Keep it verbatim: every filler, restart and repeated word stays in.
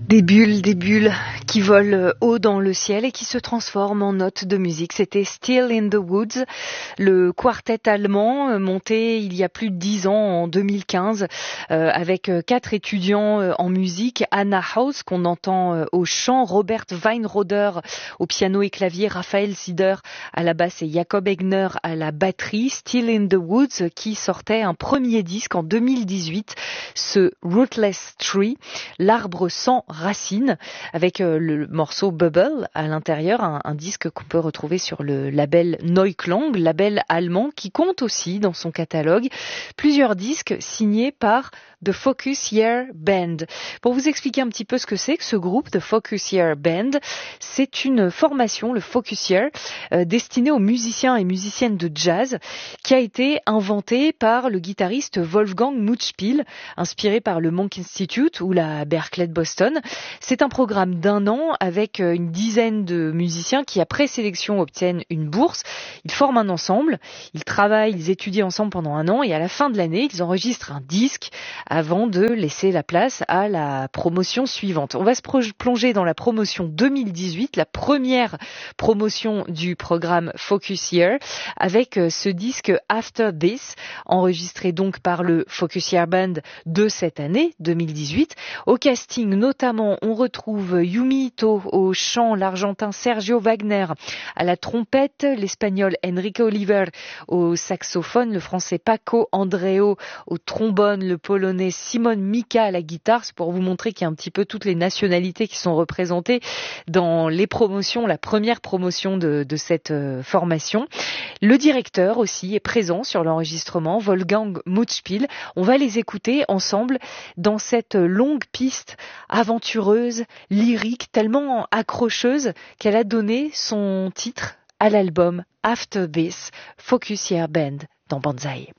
Des bulles, des bulles qui volent haut dans le ciel et qui se transforment en notes de musique. C'était Still in the Woods, le quartet allemand monté il y a plus de dix ans, en deux mille quinze, euh, avec quatre étudiants en musique. Anna Haus, qu'on entend au chant, Robert Weinroder au piano et clavier, Raphaël Sider à la basse et Jakob Egner à la batterie. Still in the Woods qui sortait un premier disque en deux mille dix-huit, ce Rootless Tree, l'arbre sans racines, avec euh, le morceau Bubble à l'intérieur, un, un disque qu'on peut retrouver sur le label Neuklang, label allemand qui compte aussi dans son catalogue plusieurs disques signés par The Focus Year Band. Pour vous expliquer un petit peu ce que c'est que ce groupe, The Focus Year Band, c'est une formation, le Focus Year, euh, destinée aux musiciens et musiciennes de jazz, qui a été inventée par le guitariste Wolfgang Mutschpil, inspiré par le Monk Institute ou la Berklee de Boston. C'est un programme d'un an avec une dizaine de musiciens qui, après sélection, obtiennent une bourse. Ils forment un ensemble, ils travaillent, ils étudient ensemble pendant un an et à la fin de l'année, ils enregistrent un disque avant de laisser la place à la promotion suivante. On va se plonger dans la promotion deux mille dix-huit, la première promotion du programme Focus Year, avec ce disque After This, enregistré donc par le Focus Year Band de cette année, deux mille dix-huit. Au casting, notamment, on retrouve Yumi Ito au chant, l'Argentin Sergio Wagner à la trompette, l'Espagnol Enrique Oliver au saxophone, le Français Paco Andreu au trombone, le Polonais Simon Mika à la guitare. C'est pour vous montrer qu'il y a un petit peu toutes les nationalités qui sont représentées dans les promotions, la première promotion de, de cette euh, formation. Le directeur aussi est présent sur l'enregistrement, Wolfgang Mutschpil. On va les écouter ensemble dans cette longue piste aventureuse, lyrique, tellement accrocheuse qu'elle a donné son titre à l'album After This, Focus Year Band dans Banzai.